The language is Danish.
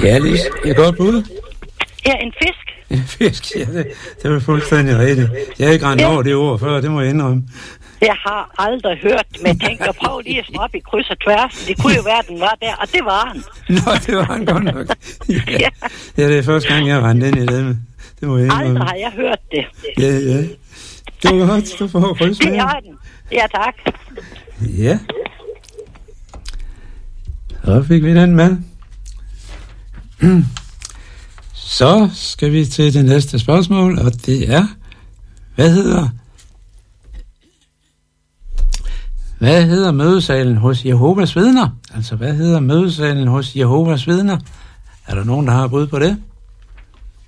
Ja, Lis. Et godt bud. Ja, en fisk. En fisk, ja, det var fuldstændig rigtigt. Jeg har ikke rendt over det ord før, det må jeg indrømme. Jeg har aldrig hørt, men jeg tænkte, prøv lige at slå op i kryds og tværs. Det kunne jo være, den var der, og det var han. Nå, det var han godt nok. Ja, det er første gang, jeg har rendt ind i det. Det må jeg indrømme. Aldrig har jeg hørt det. Ja. Det var godt, du får kryds med. Det er den. Ja, tak. Ja. Så fik vi den med. Så skal vi til det næste spørgsmål, og det er, hvad hedder mødesalen hos Jehovas vidner? Altså, hvad hedder mødesalen hos Jehovas vidner? Er der nogen, der har bud på det?